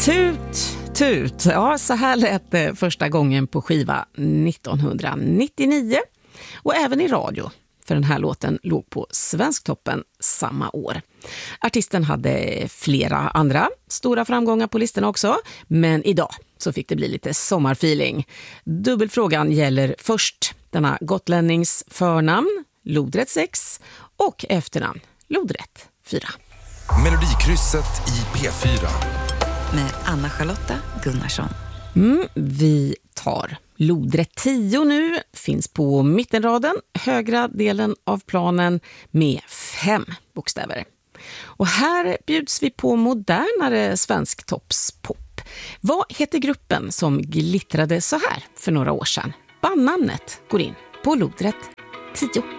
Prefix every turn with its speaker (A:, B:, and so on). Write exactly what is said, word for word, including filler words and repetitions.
A: Tut, tut. Ja, så här lät det första gången på skiva nittonhundranittionio och även i radio. För den här låten låg på Svensktoppen samma år. Artisten hade flera andra stora framgångar på listorna också. Men idag så fick det bli lite sommarfeeling. Dubbelfrågan gäller först denna gotlännings förnamn, lodrätt sex, och efternamn, lodrätt fyra.
B: Melodikrysset i P fyra.
C: Med Anna-Charlotta Gunnarsson.
A: Mm, vi tar lodrätt tio nu, finns på mittenraden, högra delen av planen med fem bokstäver. Och här bjuds vi på modernare svensktoppspop. Vad heter gruppen som glittrade så här för några år sedan? Bandnamnet går in på lodrätt tio.